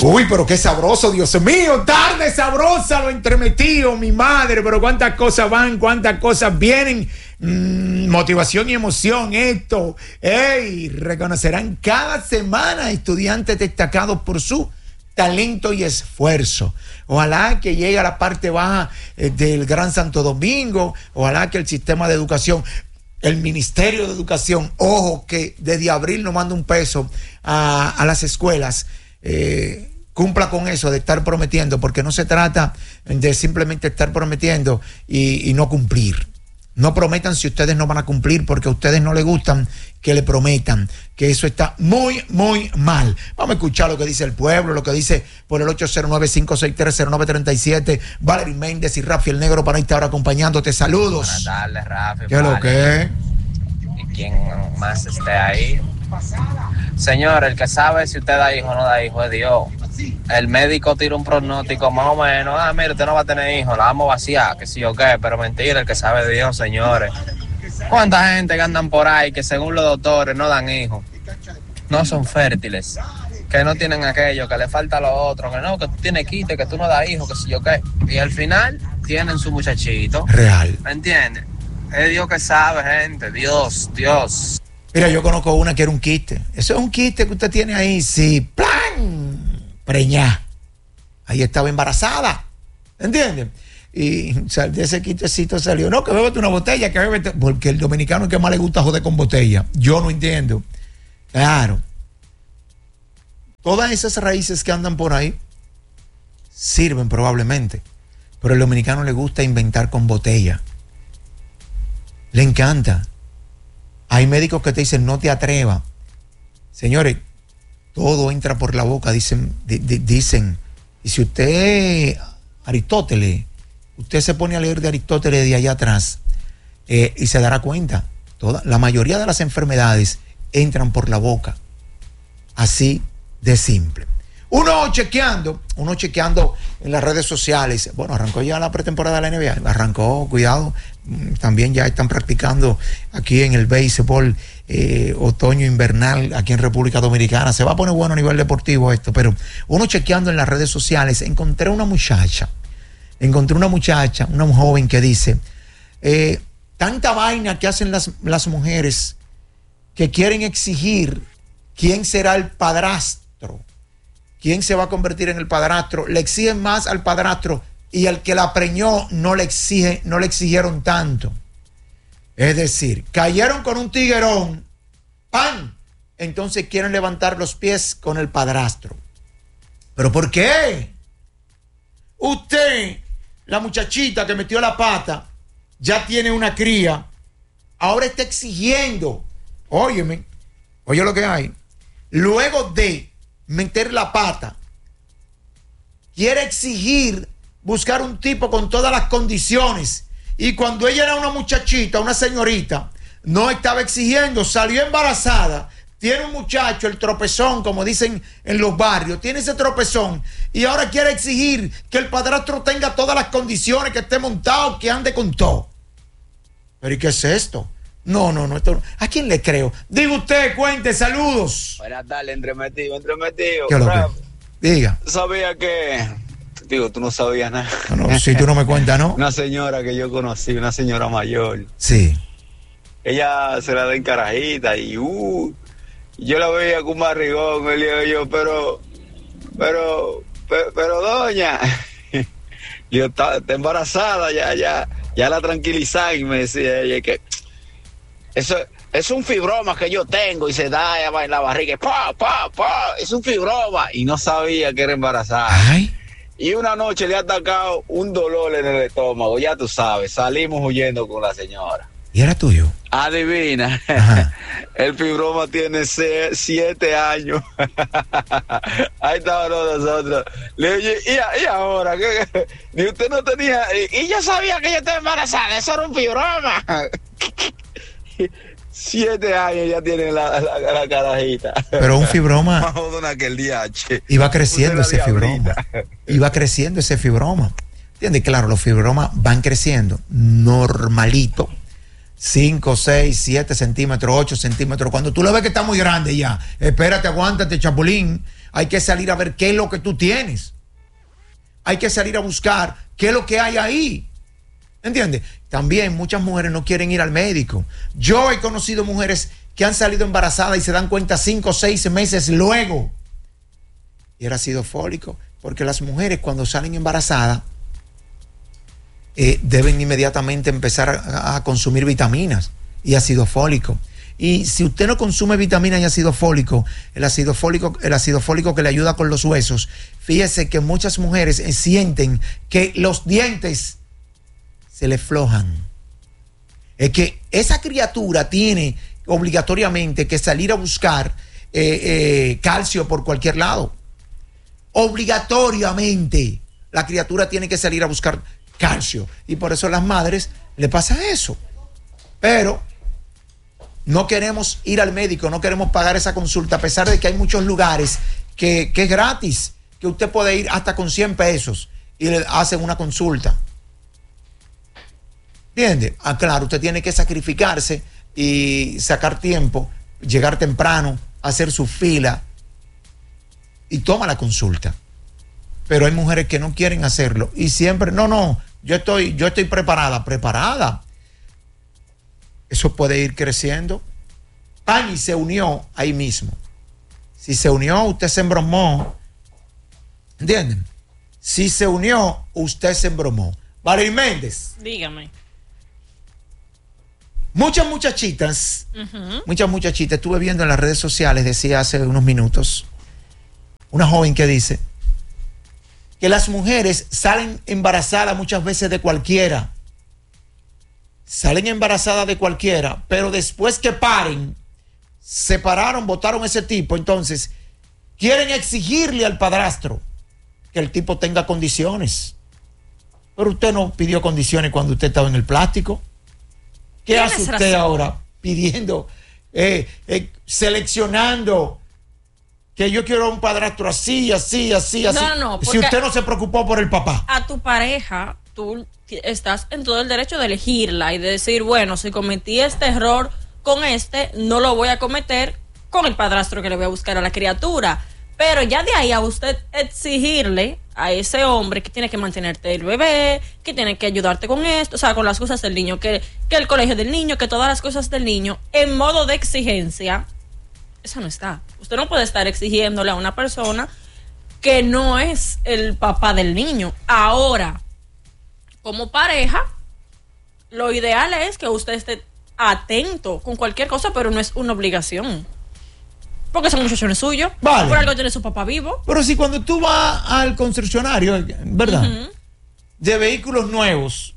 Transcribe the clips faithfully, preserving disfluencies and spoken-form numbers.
Uy, pero qué sabroso, Dios mío, tarde sabrosa, lo entremetido, mi madre, pero cuántas cosas van, cuántas cosas vienen, mm, motivación y emoción, esto, ey, reconocerán cada semana estudiantes destacados por su talento y esfuerzo. Ojalá que llegue a la parte baja eh, del Gran Santo Domingo, ojalá que el sistema de educación, el Ministerio de Educación, ojo, que desde abril no manda un peso a, a las escuelas, eh, cumpla con eso de estar prometiendo, porque no se trata de simplemente estar prometiendo y, y no cumplir. No prometan si ustedes no van a cumplir, porque a ustedes no les gustan que le prometan, que eso está muy, muy mal. Vamos a escuchar lo que dice el pueblo, lo que dice por el ocho cero nueve, cinco seis tres, cero nueve tres siete, Valery Méndez y Rafi el Negro para estar acompañándote. Saludos. Buenas tardes, Rafi. ¿Qué es lo que es? Y quien más esté ahí. Señor, el que sabe si usted da hijo o no da hijo es Dios. El médico tira un pronóstico más o menos. Ah, mire, usted no va a tener hijos, la vamos a vaciar, que sí o qué. Pero mentira, el que sabe de Dios, señores. ¿Cuánta gente que andan por ahí que según los doctores no dan hijos? No son fértiles. Que no tienen aquello, que le falta lo otro. Que no, que tú tienes quite, que tú no das hijos, que sí o qué. Y al final tienen su muchachito. Real. ¿Me entiendes? Es Dios que sabe, gente. Dios, Dios. Mira, yo conozco una que era un quiste. Eso es un quiste que usted tiene ahí. Sí, ¡plan! Preñá. Ahí estaba embarazada. ¿Entiendes? Y de ese quitecito salió. No, que bébete una botella, que bébete. Porque el dominicano es que más le gusta joder con botella. Yo no entiendo. Claro. Todas esas raíces que andan por ahí sirven probablemente. Pero al dominicano le gusta inventar con botella. Le encanta. Hay médicos que te dicen no te atrevas. Señores, todo entra por la boca, dicen, di, di, dicen. Y si usted, Aristóteles, usted se pone a leer de Aristóteles de allá atrás eh, y se dará cuenta, toda, la mayoría de las enfermedades entran por la boca. Así de simple. Uno chequeando, uno chequeando en las redes sociales. Bueno, arrancó ya la pretemporada de la N B A. Arrancó, cuidado. También ya están practicando aquí en el béisbol eh, otoño invernal aquí en República Dominicana. Se va a poner bueno a nivel deportivo esto, pero uno chequeando en las redes sociales, encontré una muchacha, encontré una muchacha, una joven que dice, eh, tanta vaina que hacen las, las mujeres que quieren exigir quién será el padrastro, quién se va a convertir en el padrastro, le exigen más al padrastro y al que la preñó no le exige, no le exigieron tanto. Es decir, cayeron con un tiguerón, ¡pam! Entonces quieren levantar los pies con el padrastro. ¿Pero por qué? Usted, la muchachita que metió la pata, ya tiene una cría, ahora está exigiendo, óyeme, oye lo que hay, luego de meter la pata, quiere exigir buscar un tipo con todas las condiciones. Y cuando ella era una muchachita, una señorita, no estaba exigiendo, salió embarazada, tiene un muchacho, el tropezón, como dicen en los barrios, tiene ese tropezón, y ahora quiere exigir que el padrastro tenga todas las condiciones, que esté montado, que ande con todo. ¿Pero y qué es esto? No, no, no, esto, ¿a quién le creo? Diga usted, cuente, saludos. Buenas tardes, entremetido, entremetido. ¿Qué es lo que? Diga. Sabía que... Digo, tú no sabías nada. No, no, si tú no me cuentas, ¿no? Una señora que yo conocí, una señora mayor. Sí. Ella se la da en carajita y uh, yo la veía con un barrigón, le digo yo, pero, pero, pero, pero doña, yo está, está embarazada, ya, ya, ya la tranquilizaba y me decía ella que eso es un fibroma que yo tengo y se da en la barriga, pa, pa, pa, es un fibroma y no sabía que era embarazada. Ay. Y una noche le ha atacado un dolor en el estómago, ya tú sabes, salimos huyendo con la señora. ¿Y era tuyo? Adivina, el fibroma tiene seis, siete años. Ahí estábamos nosotros. Le dije, ¿y, y ahora? ¿Qué? Ni usted no tenía, y, y yo sabía que yo estaba embarazada, eso era un fibroma. Siete años ya tiene la, la, la carajita. Pero un fibroma. Más jodona que el D H. Iba creciendo ese fibroma. Iba creciendo ese fibroma. ¿Entiendes? Claro, los fibromas van creciendo normalito. cinco, seis, siete centímetros, ocho centímetros. Cuando tú lo ves que está muy grande ya, espérate, aguántate, chapulín. Hay que salir a ver qué es lo que tú tienes. Hay que salir a buscar qué es lo que hay ahí. ¿Entiendes? También muchas mujeres no quieren ir al médico. Yo he conocido mujeres que han salido embarazadas y se dan cuenta cinco o seis meses luego. Y era ácido fólico. Porque las mujeres cuando salen embarazadas eh, deben inmediatamente empezar a, a consumir vitaminas y ácido fólico. Y si usted no consume vitaminas y ácido fólico, el ácido fólico, el ácido fólico que le ayuda con los huesos, fíjese que muchas mujeres eh, sienten que los dientes se le flojan. Es que esa criatura tiene obligatoriamente que salir a buscar eh, eh, calcio por cualquier lado. Obligatoriamente la criatura tiene que salir a buscar calcio. Y por eso a las madres le pasa eso. Pero no queremos ir al médico, no queremos pagar esa consulta, a pesar de que hay muchos lugares que, que es gratis, que usted puede ir hasta con cien pesos y le hacen una consulta. ¿Entiende? Ah, claro, usted tiene que sacrificarse y sacar tiempo, llegar temprano, hacer su fila y toma la consulta. Pero hay mujeres que no quieren hacerlo y siempre, no, no, yo estoy, yo estoy preparada, preparada. Eso puede ir creciendo. Pani se unió ahí mismo. Si se unió, usted se embromó. ¿Entienden? Si se unió, usted se embromó. Valerie Méndez. Dígame. Muchas muchachitas, Uh-huh. muchas muchachitas, estuve viendo en las redes sociales, decía hace unos minutos, una joven que dice que las mujeres salen embarazadas muchas veces de cualquiera. Salen embarazadas de cualquiera, pero después que paren, separaron, votaron ese tipo, entonces quieren exigirle al padrastro que el tipo tenga condiciones. Pero usted no pidió condiciones cuando usted estaba en el plástico. ¿Qué hace usted razón. ahora pidiendo, eh, eh, seleccionando que yo quiero un padrastro así, así, así, así? No, no, si porque usted no se preocupó por el papá. a tu pareja, tú estás en todo el derecho de elegirla y de decir, bueno, si cometí este error con este, no lo voy a cometer con el padrastro que le voy a buscar a la criatura. Pero ya de ahí a usted exigirle a ese hombre que tiene que mantenerte el bebé, que tiene que ayudarte con esto, o sea, con las cosas del niño, que, que el colegio del niño, que todas las cosas del niño, en modo de exigencia, eso no está. Usted no puede estar exigiéndole a una persona que no es el papá del niño. Ahora, como pareja, lo ideal es que usted esté atento con cualquier cosa, pero no es una obligación. Porque ese muchacho no es suyo. Vale. Por algo tiene su papá vivo. Pero si cuando tú vas al concesionario, ¿verdad? Uh-huh. De vehículos nuevos,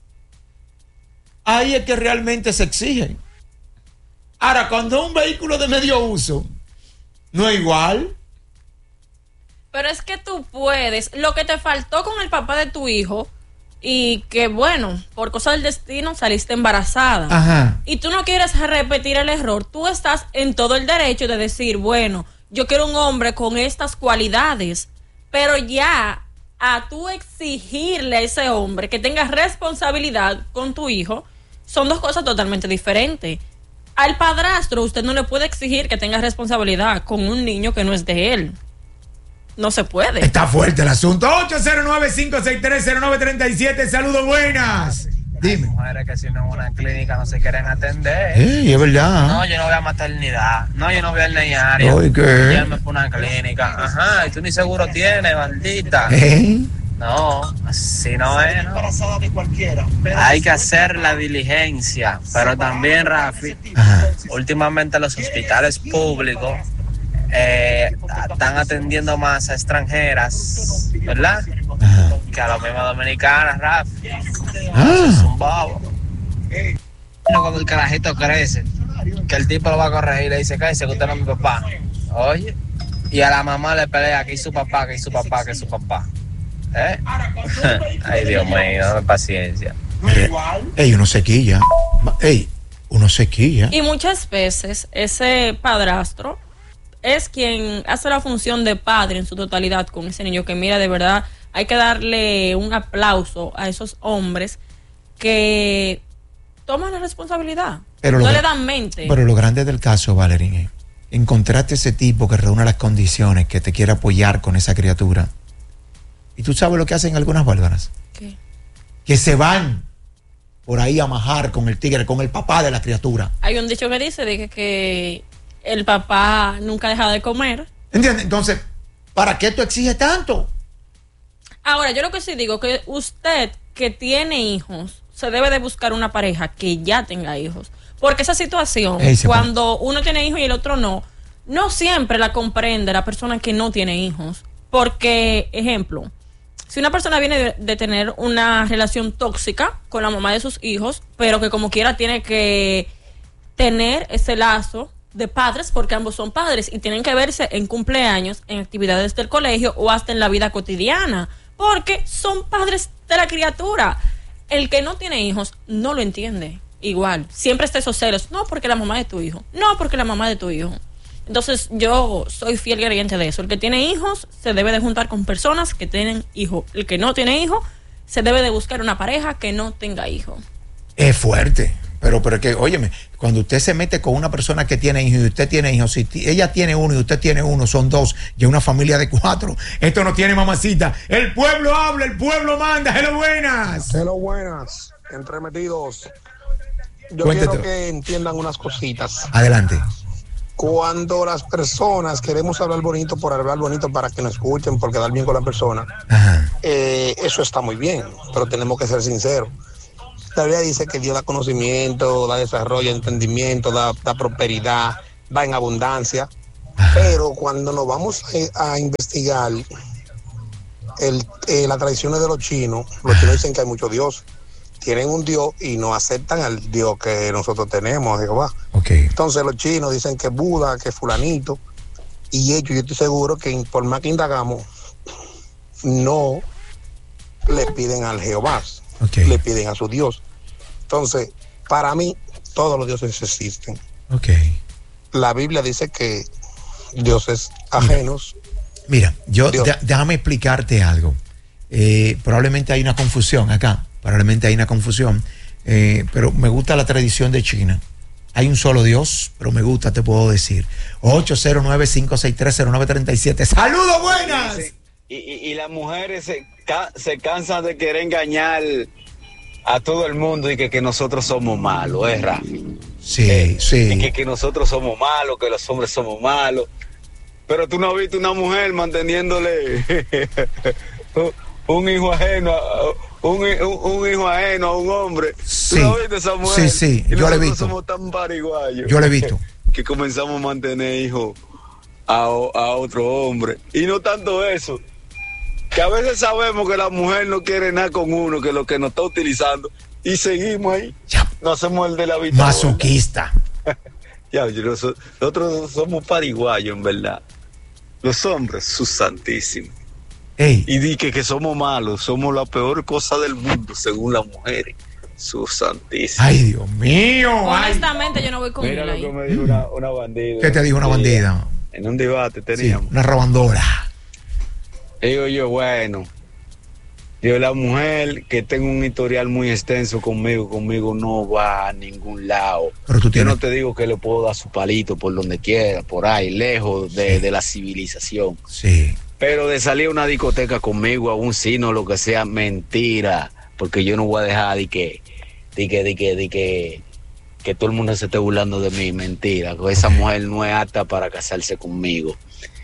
ahí es que realmente se exigen. Ahora, cuando es un vehículo de medio uso, no es igual. Pero es que tú puedes, lo que te faltó con el papá de tu hijo, y que bueno, por cosa del destino saliste embarazada. Ajá. Y tú no quieres repetir el error, tú estás en todo el derecho de decir, bueno, yo quiero un hombre con estas cualidades, pero ya a tú exigirle a ese hombre que tenga responsabilidad con tu hijo, son dos cosas totalmente diferentes. Al padrastro usted no le puede exigir que tenga responsabilidad con un niño que no es de él. No se puede. Está fuerte el asunto. ocho cero nueve, cinco seis tres, cero nueve tres siete. Saludos, buenas. Dime. Hay mujeres que si no en una clínica no se quieren atender. Ey, es verdad. No, yo no voy a maternidad. No, yo no voy al neario. Ay, ¿qué? Llévame por una clínica. Ajá, y tú ni seguro tienes, maldita. ¿Eh? No, así no es, ¿no? Hay que hacer la diligencia. Pero también, Rafi, Ajá. últimamente los hospitales públicos eh, están atendiendo más a extranjeras, ¿verdad? Ajá. Que a las mismas dominicanas, Rafi. Ah. Es un bobo. Cuando el carajito crece, que el tipo lo va a corregir y le dice, cállese que usted no es mi papá. Oye, y a la mamá le pelea que es su papá, que es su papá, que es su papá. ¿Eh? Ay, Dios mío, dame paciencia. Ey, uno se quilla. Ey, uno se quilla. Y muchas veces ese padrastro es quien hace la función de padre en su totalidad con ese niño, que mira, de verdad hay que darle un aplauso a esos hombres que toman la responsabilidad. Pero no lo, le dan mente. Pero lo grande del caso, Valerín, es encontraste ese tipo que reúne las condiciones, que te quiere apoyar con esa criatura. ¿Y tú sabes lo que hacen algunas bárbaras? ¿Qué? Que se van por ahí a majar con el tigre, con el papá de la criatura. Hay un dicho que dice de que, que el papá nunca deja de comer. ¿Entiendes? Entonces, ¿para qué tú exiges tanto? Ahora, yo lo que sí digo que usted que tiene hijos se debe de buscar una pareja que ya tenga hijos. Porque esa situación, Ey, cuando uno tiene hijos y el otro no, no siempre la comprende la persona que no tiene hijos. Porque, ejemplo, si una persona viene de, de tener una relación tóxica con la mamá de sus hijos, pero que como quiera tiene que tener ese lazo de padres, porque ambos son padres y tienen que verse en cumpleaños, en actividades del colegio o hasta en la vida cotidiana, porque son padres de la criatura. El que no tiene hijos no lo entiende igual. Siempre está esos celos. No, porque la mamá de tu hijo. No, porque la mamá de tu hijo. Entonces yo soy fiel creyente de eso. El que tiene hijos se debe de juntar con personas que tienen hijos. El que no tiene hijos se debe de buscar una pareja que no tenga hijos. Es fuerte. Pero, pero que, óyeme, cuando usted se mete con una persona que tiene hijos y usted tiene hijos, si t- ella tiene uno y usted tiene uno, son dos, y una familia de cuatro. Esto no tiene mamacita. El pueblo habla, el pueblo manda. Hello, buenas. Hello, buenas. Entremetidos. Yo Cuéntate. quiero que entiendan unas cositas. Adelante. Cuando las personas queremos hablar bonito por hablar bonito para que nos escuchen, por quedar bien con la persona, Ajá. eh, eso está muy bien, pero tenemos que ser sinceros. La Biblia dice que Dios da conocimiento, da desarrollo, entendimiento, da, da prosperidad, da en abundancia. Ajá. Pero cuando nos vamos a, a investigar el, eh, las tradiciones de los chinos, los chinos dicen que hay muchos dioses. Tienen un Dios y no aceptan al Dios que nosotros tenemos, Jehová. Ok. Entonces los chinos dicen que Buda, que fulanito, y ellos, yo estoy seguro que por más que indagamos, no le piden al Jehová, Okay. le piden a su Dios. Entonces, para mí, todos los dioses existen. Ok. La Biblia dice que dioses ajenos. Mira, yo Dios. de- déjame explicarte algo. Eh, probablemente hay una confusión acá, probablemente hay una confusión, eh, pero me gusta la tradición de China. Hay un solo Dios, pero me gusta, te puedo decir. ocho cero nueve, cinco seis tres, cero nueve tres siete. ¡Saludos, buenas! Sí, Y, y, y las mujeres se, ca- se cansan de querer engañar a todo el mundo y que, que nosotros somos malos, ¿eh, Rafi? Sí, Eh, sí. Y que, que nosotros somos malos, que los hombres somos malos. Pero tú no has visto una mujer manteniéndole un hijo ajeno, a- un, un, un hijo ajeno a un hombre. Sí. ¿Tú no has visto esa mujer? Sí, sí, Y yo la he nosotros visto. somos tan pariguayos. Yo la he visto. Que comenzamos a mantener hijos a, a otro hombre. Y no tanto eso, que a veces sabemos que la mujer no quiere nada con uno, que lo que nos está utilizando, y seguimos ahí. Ya, No hacemos el de la vida. masoquista. Ya, yo no so- nosotros somos pariguayos, en verdad. Los hombres, sus santísimos. Ey, Y di que, que somos malos, somos la peor cosa del mundo, según las mujeres. Sus santísimos. ay, Dios mío. Ay. Honestamente, yo no voy con Mira él lo ahí. que me dijo una, una bandida. ¿Qué te dijo una Sí, bandida? En un debate Sí, teníamos. una robandora. Digo yo, bueno, yo la mujer que tenga un historial muy extenso conmigo, conmigo no va a ningún lado. Pero tú Yo tienes. no te digo que le puedo dar su palito por donde quiera, por ahí, lejos de, Sí. de la civilización. Sí. Pero de salir a una discoteca conmigo, a un sino, lo que sea, mentira. Porque yo no voy a dejar de que, de que, de que, de que, que todo el mundo se esté burlando de mí, mentira. Que esa Ok. mujer no es apta para casarse conmigo.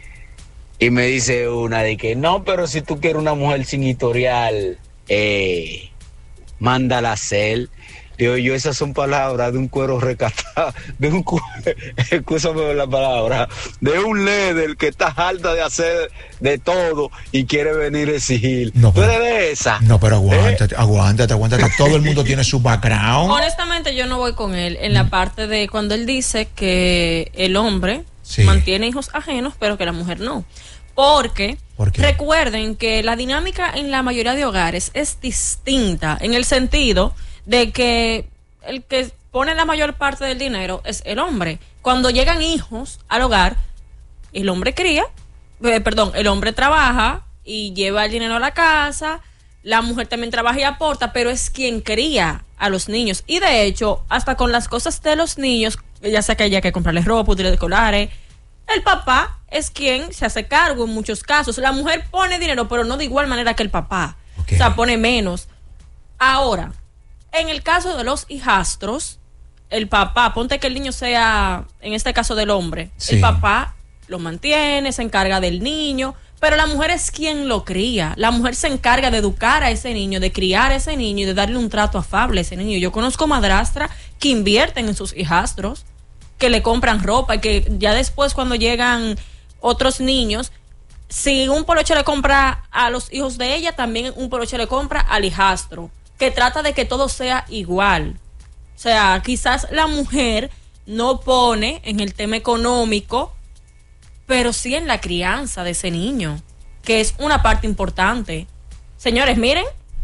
Y me dice una de que, no, pero si tú quieres una mujer sin historial, eh, mándala a hacer. Digo yo, esas son palabras de un cuero recatado, de un cuero, escúchame por la palabra, de un líder que está harta de hacer de todo y quiere venir a exigir. No, ¿Tú pero- eres de esa? No, pero ¿Eh? aguántate, aguántate, aguántate. Todo el mundo tiene su background. Honestamente, yo no voy con él en la parte de cuando él dice que el hombre Sí. mantiene hijos ajenos, pero que la mujer no. Porque ¿Por qué? recuerden que la dinámica en la mayoría de hogares es distinta en el sentido de que el que pone la mayor parte del dinero es el hombre. Cuando llegan hijos al hogar, el hombre cría, eh, perdón, el hombre trabaja y lleva el dinero a la casa, la mujer también trabaja y aporta, pero es quien cría a los niños. Y de hecho, hasta con las cosas de los niños, ya sea que haya que comprarles ropa, útiles escolares, el papá es quien se hace cargo en muchos casos. La mujer pone dinero, pero no de igual manera que el papá. Okay. O sea, pone menos. Ahora, en el caso de los hijastros, el papá, ponte que el niño sea, en este caso del hombre, sí. El papá lo mantiene, se encarga del niño, pero la mujer es quien lo cría. La mujer se encarga de educar a ese niño, de criar a ese niño y de darle un trato afable a ese niño. Yo conozco madrastras que invierten en sus hijastros, que le compran ropa y que ya después cuando llegan otros niños, si un poloche le compra a los hijos de ella, también un poloche le compra al hijastro, que trata de que todo sea igual. O sea, quizás la mujer no pone en el tema económico, pero sí en la crianza de ese niño, que es una parte importante. Señores, miren,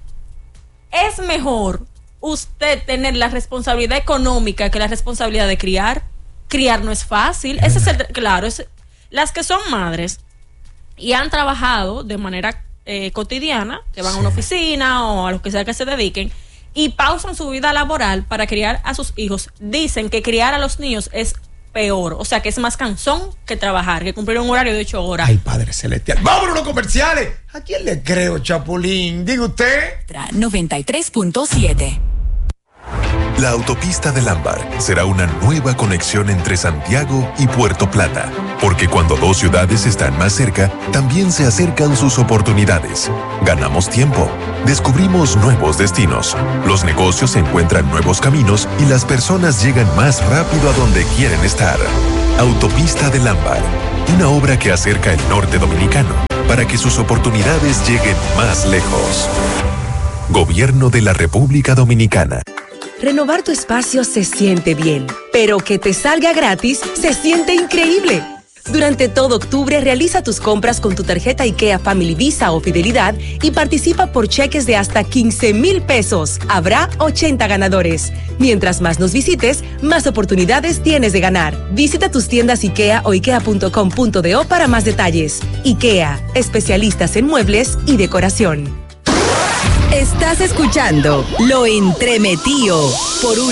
es mejor usted tener la responsabilidad económica que la responsabilidad de criar. Criar no es fácil. Ese es el, claro, es, las que son madres y han trabajado de manera eh, cotidiana, que van sí. a una oficina o a lo que sea que se dediquen, y pausan su vida laboral para criar a sus hijos, dicen que criar a los niños es peor, o sea que es más cansón que trabajar, que cumplir un horario de ocho horas. Ay, Padre Celestial. ¡Vámonos a los comerciales! ¿A quién le creo, Chapulín? Diga usted. noventa y tres punto siete. La autopista del Ámbar será una nueva conexión entre Santiago y Puerto Plata, porque cuando dos ciudades están más cerca, también se acercan sus oportunidades. Ganamos tiempo, descubrimos nuevos destinos, los negocios encuentran nuevos caminos y las personas llegan más rápido a donde quieren estar. Autopista del Ámbar, una obra que acerca el norte dominicano para que sus oportunidades lleguen más lejos. Gobierno de la República Dominicana. Renovar tu espacio se siente bien, pero que te salga gratis se siente increíble. Durante todo octubre realiza tus compras con tu tarjeta IKEA Family Visa o Fidelidad y participa por cheques de hasta quince mil pesos. Habrá ochenta ganadores. Mientras más nos visites, más oportunidades tienes de ganar. Visita tus tiendas IKEA o ikea punto com punto do para más detalles. IKEA, especialistas en muebles y decoración. Estás escuchando Lo Entremetido por un